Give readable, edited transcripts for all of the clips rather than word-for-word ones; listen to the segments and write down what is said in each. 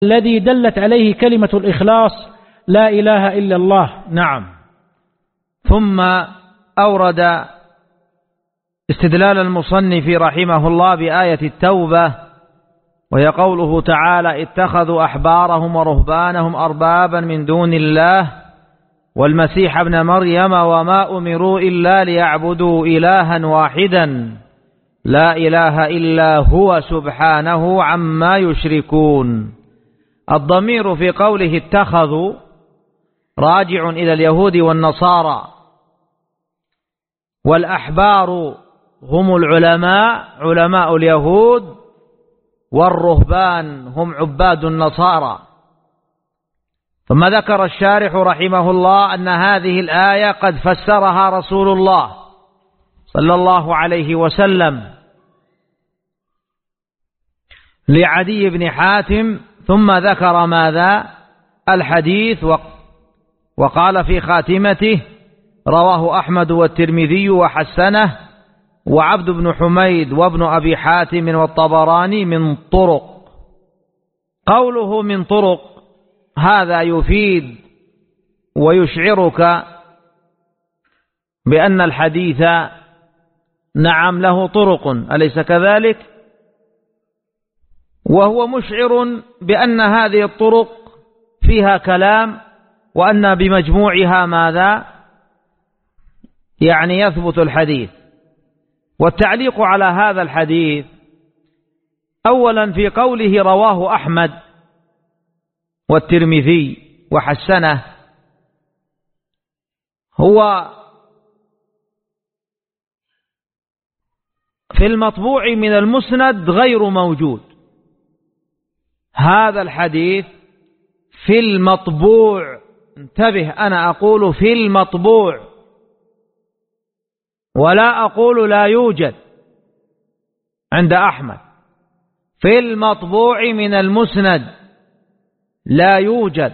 الذي دلت عليه كلمة الإخلاص لا إله إلا الله. نعم. ثم أورد استدلال المصنف رحمه الله بآية التوبة، وهي قوله تعالى: اتخذوا أحبارهم ورهبانهم أربابا من دون الله والمسيح ابن مريم وما أمروا إلا ليعبدوا إلها واحدا لا إله إلا هو سبحانه عما يشركون. الضمير في قوله اتخذوا راجع إلى اليهود والنصارى، والأحبار هم العلماء، علماء اليهود، والرهبان هم عباد النصارى. ثم ذكر الشارح رحمه الله أن هذه الآية قد فسرها رسول الله صلى الله عليه وسلم لعدي بن حاتم، ثم ذكر ماذا؟ الحديث، وقال في خاتمته: رواه أحمد والترمذي وحسنه وعبد بن حميد وابن أبي حاتم والطبراني من طرق. قوله من طرق هذا يفيد ويشعرك بأن الحديث نعم له طرق، أليس كذلك؟ وهو مشعر بأن هذه الطرق فيها كلام، وأن بمجموعها ماذا؟ يعني يثبت الحديث. والتعليق على هذا الحديث: أولا في قوله رواه أحمد والترمذي وحسنه، هو في المطبوع من المسند غير موجود. هذا الحديث في المطبوع، انتبه، أنا أقول في المطبوع ولا أقول لا يوجد عند أحمد. في المطبوع من المسند لا يوجد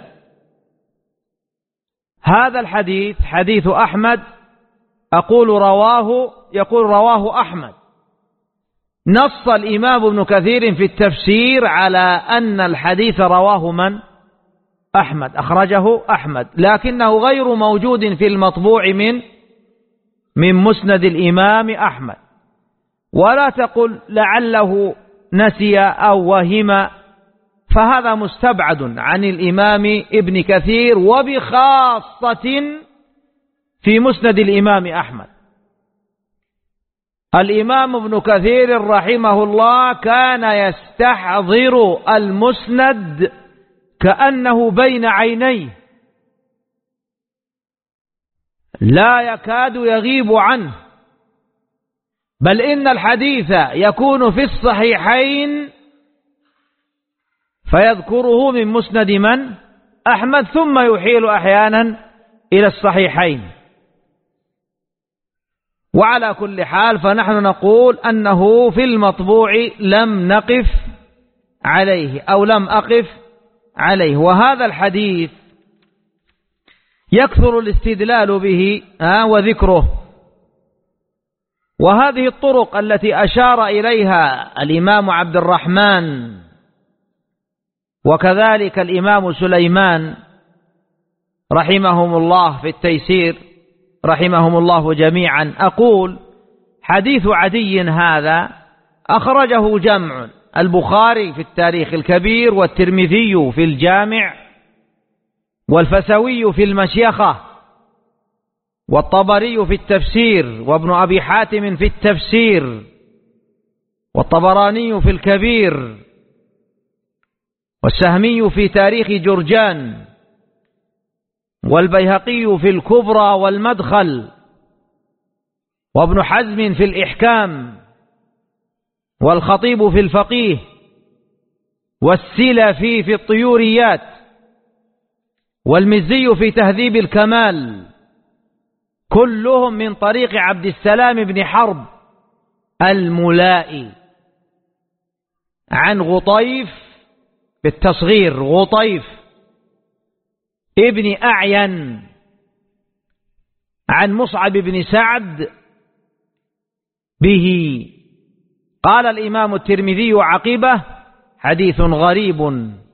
هذا الحديث، حديث أحمد. أقول رواه، يقول رواه أحمد. نص الإمام ابن كثير في التفسير على أن الحديث رواه من؟ أحمد، أخرجه أحمد، لكنه غير موجود في المطبوع من مسند الإمام أحمد. ولا تقل لعله نسي أو وهم، فهذا مستبعد عن الإمام ابن كثير، وبخاصة في مسند الإمام أحمد. الإمام ابن كثير رحمه الله كان يستحضر المسند كأنه بين عينيه، لا يكاد يغيب عنه، بل إن الحديث يكون في الصحيحين فيذكره من مسند من؟ أحمد، ثم يحيل أحيانا إلى الصحيحين. وعلى كل حال فنحن نقول أنه في المطبوع لم نقف عليه أو لم أقف عليه. وهذا الحديث يكثر الاستدلال به وذكره. وهذه الطرق التي أشار إليها الإمام عبد الرحمن وكذلك الإمام سليمان رحمهم الله في التيسير، رحمهم الله جميعا، أقول حديث عدي هذا أخرجه جمع: البخاري في التاريخ الكبير، والترمذي في الجامع، والفسوي في المشيخة، والطبري في التفسير، وابن أبي حاتم في التفسير، والطبراني في الكبير، والسهمي في تاريخ جرجان، والبيهقي في الكبرى والمدخل، وابن حزم في الإحكام، والخطيب في الفقيه، والسلفي في الطيوريات، والمزي في تهذيب الكمال، كلهم من طريق عبد السلام بن حرب الملائي عن غطيف بالتصغير، غطيف ابن أعين عن مصعب بن سعد به. قال الإمام الترمذي عقبه: حديث غريب